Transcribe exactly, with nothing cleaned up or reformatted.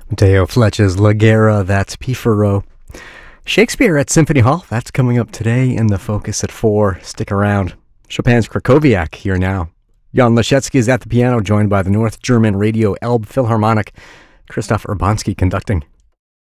Matteo Fletcher's La Guerra, that's Pifero. Shakespeare at Symphony Hall, that's coming up today in the Focus at four. Stick around. Chopin's Krakowiak here now. Jan Leschetski is at the piano, joined by the North German Radio Elbe Philharmonic. Christoph Urbanski conducting.